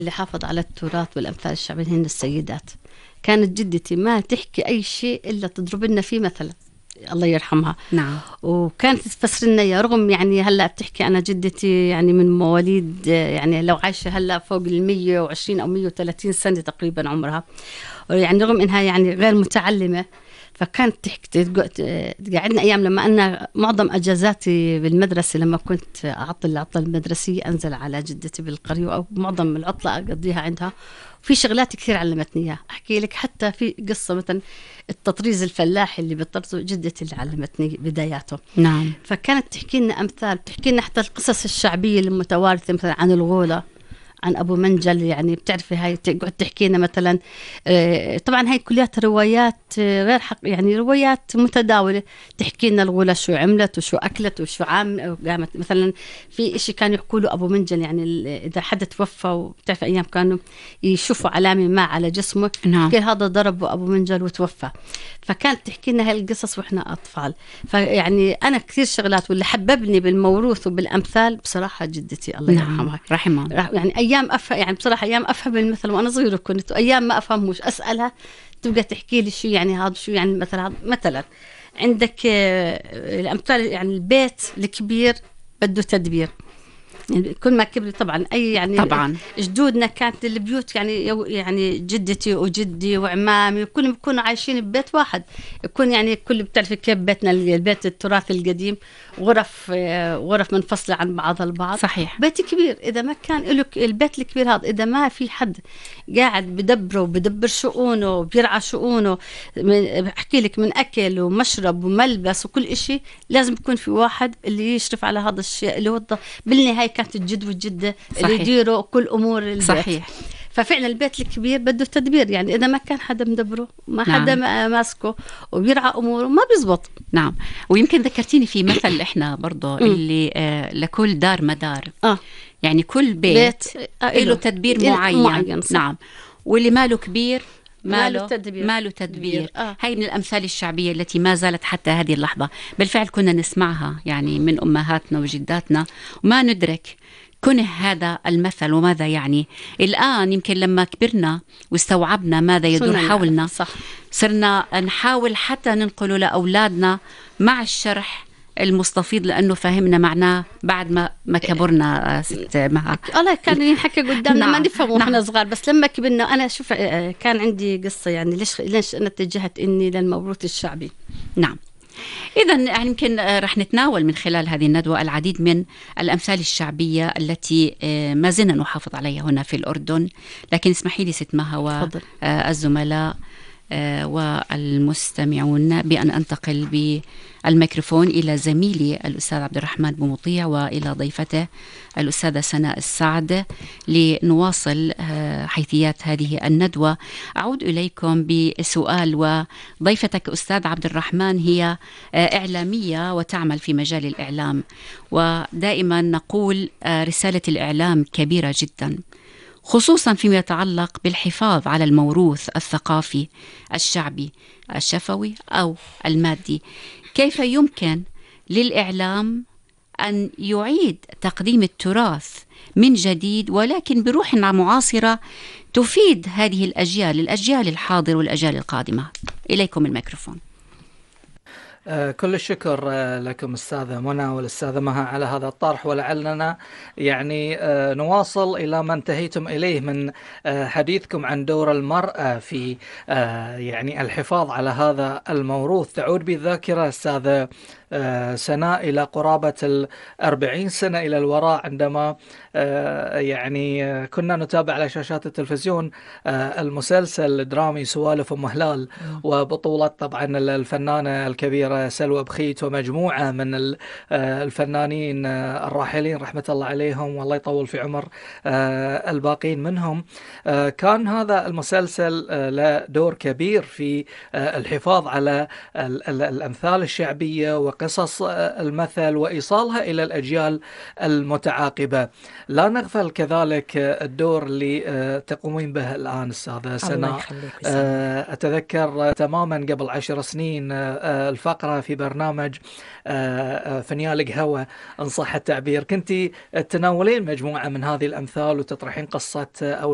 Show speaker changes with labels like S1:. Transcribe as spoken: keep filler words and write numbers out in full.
S1: اللي حافظ على التراث والأمثال الشعبية هن السيدات. كانت جدتي ما تحكي أي شيء إلا تضرب لنا فيه مثلا، الله يرحمها.
S2: نعم.
S1: وكانت تفسر لنا إياه، رغم يعني هلا بتحكي أنا جدتي يعني من مواليد، يعني لو عايشة هلا فوق المية وعشرين أو مية وثلاثين سنة تقريبا عمرها، يعني رغم إنها يعني غير متعلمة، فكانت تحكي تقعدنا أيام لما أنا معظم أجازاتي بالمدرسة لما كنت أعطل العطلة المدرسية أنزل على جدتي بالقرية، أو معظم العطلة أقضيها عندها. في شغلات كثير علمتني إياها. أحكي لك حتى في قصة مثلا التطريز الفلاحي اللي بيطرزه جدتي اللي علمتني بداياته.
S2: نعم.
S1: فكانت تحكي لنا أمثال، تحكي لنا حتى القصص الشعبية المتوارثة مثلا عن الغولة، عن أبو منجل. يعني بتعرفي هاي تقعد تحكي لنا مثلا، آه طبعا هاي كليات روايات آه غير حق، يعني روايات متداولة. تحكي لنا الغولة شو عملت وشو أكلت وشو عام قامت. مثلا في إشي كانوا يحكوا له أبو منجل، يعني إذا حدا توفى، وبتعرفي أيام كانوا يشوفوا علامة ما على جسمه،
S2: نعم.
S1: هذا ضربه أبو منجل وتوفى. فكانت تحكي لنا هاي القصص وإحنا أطفال. فيعني أنا كثير شغلات، واللي حببني بالموروث وبالأمثال بصراحة جدتي الله
S2: نعم.
S1: يرحمها
S2: رحمها.
S1: يعني أيام أفهم، يعني بصراحة أيام أفهم المثل وأنا صغيرة كنت، أيام ما أفهموش أسألها تبقى تحكي لي شو يعني هذا، شو يعني مثلا. مثلا عندك الأمثال، يعني البيت الكبير بده تدبير. يعني كل ما كبر طبعا أي يعني
S2: طبعا
S1: جدودنا كانت البيوت، يعني يعني جدتي وجدي وعمامي كلهم بيكونوا عايشين ببيت واحد. يكون يعني كل بتعرفي كيف بيتنا، البيت التراثي القديم، غرف غرف منفصلة عن بعضها البعض.
S2: صحيح.
S1: بيت كبير إذا ما كان له البيت الكبير هذا، إذا ما في حد قاعد بدبره وبدبر شؤونه وبيرعى شؤونه، بحكي لك من أكل ومشرب وملبس وكل إشي، لازم يكون في واحد اللي يشرف على هذا الشيء اللي هو بالنهاية كانت الجد والجدة اللي يديروا كل أمور البيت.
S2: صحيح.
S1: ففعلا البيت الكبير بده تدبير، يعني إذا ما كان حدا مدبره، ما
S2: نعم.
S1: حدا ماسكه وبيرعى أموره، ما بيزبط.
S2: نعم. ويمكن ذكرتيني في مثل إحنا برضو اللي آه لكل دار مدار.
S1: آه.
S2: يعني كل بيت, بيت له تدبير معين, معين. نعم. واللي ماله كبير ماله تدبير, ماله تدبير. آه. هاي من الأمثال الشعبية التي ما زالت حتى هذه اللحظة. بالفعل كنا نسمعها يعني من أمهاتنا وجداتنا وما ندرك كنه هذا المثل وماذا يعني. الآن يمكن لما كبرنا واستوعبنا ماذا يدور حولنا،
S1: صح.
S2: صرنا نحاول حتى ننقله لأولادنا مع الشرح المستفيض، لأنه فهمنا معناه بعد ما ما كبرنا. ست مها
S1: الله كان ينحكي قدامنا. نعم. ما نفهمه
S2: نعم.
S1: احنا صغار، بس لما كبرنا أنا شوف كان عندي قصة، يعني ليش ليش أنا اتجهت إني للموروث الشعبي.
S2: نعم. إذن يمكن رح نتناول من خلال هذه الندوة العديد من الأمثال الشعبية التي ما زلنا نحافظ عليها هنا في الأردن. لكن اسمحي لي ست مها والزملاء والمستمعون بأن أنتقل بالميكروفون إلى زميلي الأستاذ عبد الرحمن بمطيع وإلى ضيفته الأستاذة سناء السعد لنواصل حيثيات هذه الندوة. أعود إليكم بسؤال، وضيفتك أستاذ عبد الرحمن هي إعلامية وتعمل في مجال الإعلام، ودائما نقول رسالة الإعلام كبيرة جدا، خصوصا فيما يتعلق بالحفاظ على الموروث الثقافي الشعبي الشفوي أو المادي. كيف يمكن للإعلام أن يعيد تقديم التراث من جديد ولكن بروح معاصرة تفيد هذه الأجيال الأجيال الحاضرة والأجيال القادمة؟ إليكم الميكروفون.
S3: آه كل الشكر آه لكم أستاذة منى والأستاذة مها على هذا الطرح، ولعلنا يعني آه نواصل إلى ما انتهيتم إليه من آه حديثكم عن دور المرأة في آه يعني الحفاظ على هذا الموروث. تعود بالذاكرة أستاذة آه سناء إلى قرابة الأربعين سنة إلى الوراء، عندما آه يعني آه كنا نتابع على شاشات التلفزيون آه المسلسل الدرامي سوالف أم هلال، وبطولة طبعا الفنانة الكبيرة سلوى بخيت ومجموعة من الفنانين الراحلين رحمة الله عليهم، والله يطول في عمر الباقين منهم. كان هذا المسلسل له دور كبير في الحفاظ على الأمثال الشعبية وقصص المثل وإيصالها إلى الأجيال المتعاقبة. لا نغفل كذلك الدور اللي تقومين به الآن أستاذة سناء. أتذكر تماما قبل عشر سنين الفقرة في برنامج فنيال قهوة إن صح التعبير، كنتي تناولين مجموعة من هذه الأمثال وتطرحين قصة أو